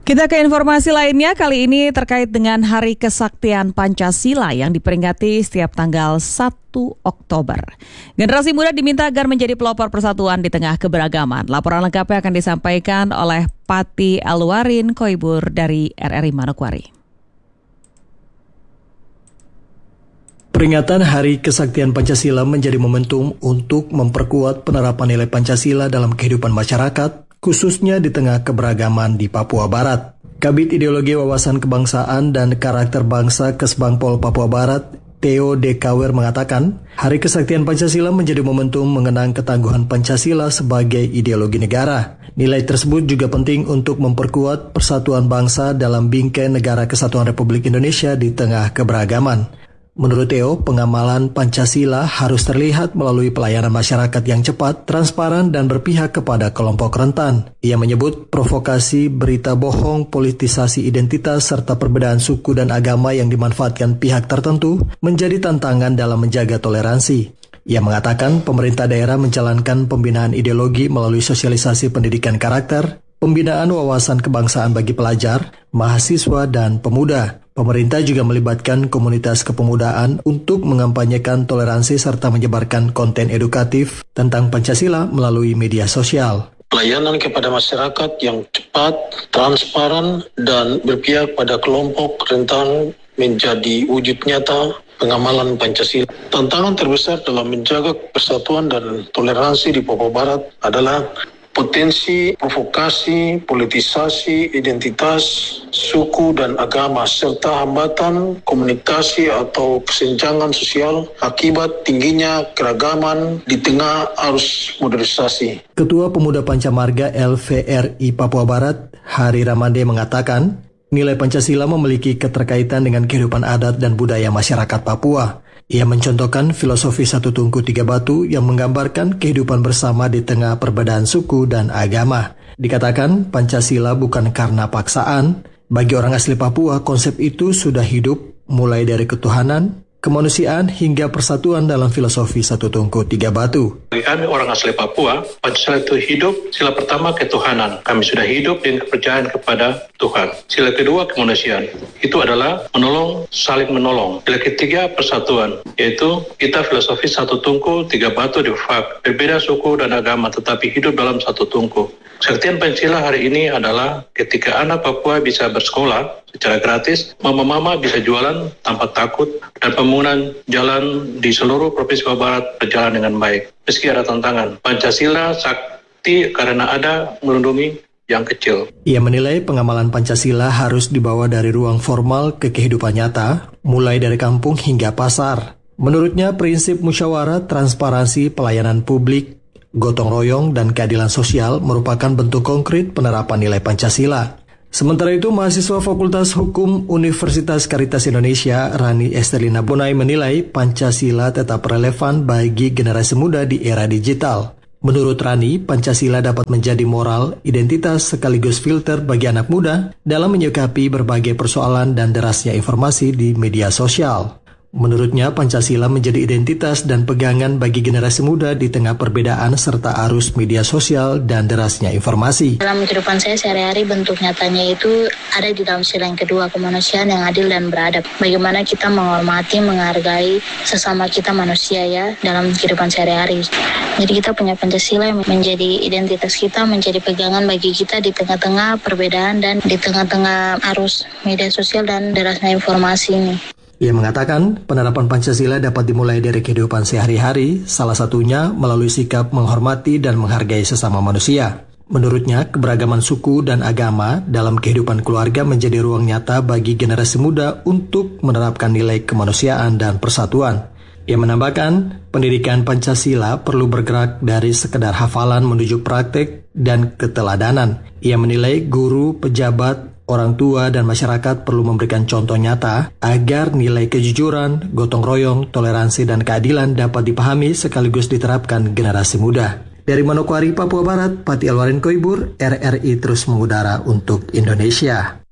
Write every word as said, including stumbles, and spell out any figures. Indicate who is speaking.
Speaker 1: Kita ke informasi lainnya, kali ini terkait dengan Hari Kesaktian Pancasila yang diperingati setiap tanggal satu Oktober. Generasi muda diminta agar menjadi pelopor persatuan di tengah keberagaman. Laporan lengkapnya akan disampaikan oleh Pati Alwarin Koibur dari R R I Manokwari.
Speaker 2: Peringatan Hari Kesaktian Pancasila menjadi momentum untuk memperkuat penerapan nilai Pancasila dalam kehidupan masyarakat, khususnya di tengah keberagaman di Papua Barat. Kabid Ideologi Wawasan Kebangsaan dan Karakter Bangsa Kesbangpol Papua Barat, Theo De Kawer mengatakan, Hari Kesaktian Pancasila menjadi momentum mengenang ketangguhan Pancasila sebagai ideologi negara. Nilai tersebut juga penting untuk memperkuat persatuan bangsa dalam bingkai Negara Kesatuan Republik Indonesia di tengah keberagaman. Menurut Theo, pengamalan Pancasila harus terlihat melalui pelayanan masyarakat yang cepat, transparan, dan berpihak kepada kelompok rentan. Ia menyebut provokasi, berita bohong, politisasi identitas, serta perbedaan suku dan agama yang dimanfaatkan pihak tertentu menjadi tantangan dalam menjaga toleransi. Ia mengatakan pemerintah daerah menjalankan pembinaan ideologi melalui sosialisasi pendidikan karakter, pembinaan wawasan kebangsaan bagi pelajar, mahasiswa, dan pemuda. Pemerintah juga melibatkan komunitas kepemudaan untuk mengampanyekan toleransi serta menyebarkan konten edukatif tentang Pancasila melalui media sosial.
Speaker 3: Pelayanan kepada masyarakat yang cepat, transparan, dan berpihak pada kelompok rentan menjadi wujud nyata pengamalan Pancasila. Tantangan terbesar dalam menjaga persatuan dan toleransi di Papua Barat adalah potensi provokasi, politisasi, identitas, suku dan agama, serta hambatan komunikasi atau kesenjangan sosial akibat tingginya keragaman di tengah arus modernisasi.
Speaker 2: Ketua Pemuda Pancamarga L V R I Papua Barat, Hari Ramande mengatakan, nilai Pancasila memiliki keterkaitan dengan kehidupan adat dan budaya masyarakat Papua. Ia mencontohkan filosofi satu tungku tiga batu yang menggambarkan kehidupan bersama di tengah perbedaan suku dan agama. Dikatakan Pancasila bukan karena paksaan. Bagi orang asli Papua, konsep itu sudah hidup mulai dari ketuhanan, kemanusiaan hingga persatuan dalam filosofi satu tungku tiga batu.
Speaker 4: Bagi kami orang asli Papua, Pancasila itu hidup. Sila pertama ketuhanan. Kami sudah hidup dengan kepercayaan kepada Tuhan. Sila kedua kemanusiaan. Itu adalah menolong, saling menolong. Sila ketiga persatuan, yaitu kita filosofi satu tungku tiga batu di Fak. Berbeda suku dan agama tetapi hidup dalam satu tungku. Kesaktian Pancasila hari ini adalah ketika anak Papua bisa bersekolah secara gratis, mama-mama bisa jualan tanpa takut, dan pembangunan jalan di seluruh Provinsi Papua Barat berjalan dengan baik. Meski ada tantangan, Pancasila sakti karena ada melindungi yang kecil.
Speaker 2: Ia menilai pengamalan Pancasila harus dibawa dari ruang formal ke kehidupan nyata, mulai dari kampung hingga pasar. Menurutnya, prinsip musyawarah, transparansi, pelayanan publik, gotong royong, dan keadilan sosial merupakan bentuk konkret penerapan nilai Pancasila. Sementara itu, mahasiswa Fakultas Hukum Universitas Caritas Indonesia, Rani Estelina Bonai menilai Pancasila tetap relevan bagi generasi muda di era digital. Menurut Rani, Pancasila dapat menjadi moral, identitas sekaligus filter bagi anak muda dalam menyikapi berbagai persoalan dan derasnya informasi di media sosial. Menurutnya, Pancasila menjadi identitas dan pegangan bagi generasi muda di tengah perbedaan serta arus media sosial dan derasnya informasi.
Speaker 5: Dalam kehidupan saya sehari-hari, bentuk nyatanya itu ada di dalam sila yang kedua, kemanusiaan yang adil dan beradab. Bagaimana kita menghormati, menghargai sesama kita manusia ya dalam kehidupan sehari-hari. Jadi kita punya Pancasila yang menjadi identitas kita, menjadi pegangan bagi kita di tengah-tengah perbedaan dan di tengah-tengah arus media sosial dan derasnya informasi ini.
Speaker 2: Ia mengatakan penerapan Pancasila dapat dimulai dari kehidupan sehari-hari, salah satunya melalui sikap menghormati dan menghargai sesama manusia. Menurutnya, keberagaman suku dan agama dalam kehidupan keluarga menjadi ruang nyata bagi generasi muda untuk menerapkan nilai kemanusiaan dan persatuan. Ia menambahkan, pendidikan Pancasila perlu bergerak dari sekedar hafalan menuju praktek dan keteladanan. Ia menilai guru, pejabat, orang tua, dan masyarakat perlu memberikan contoh nyata agar nilai kejujuran, gotong royong, toleransi, dan keadilan dapat dipahami sekaligus diterapkan generasi muda. Dari Manokwari, Papua Barat, Pati Alwarin Koibur, R R I terus mengudara untuk Indonesia.